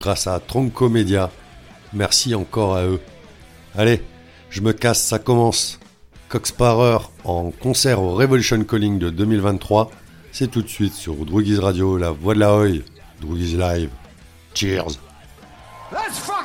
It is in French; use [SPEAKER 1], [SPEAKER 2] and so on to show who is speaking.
[SPEAKER 1] grâce à Tronco Media. Merci encore à eux. Allez, je me casse, ça commence. Coxparer en concert au Revolution Calling de 2023. C'est tout de suite sur Droogies Radio, la voix de la Hoy. Droogies Live. Cheers. Let's fight!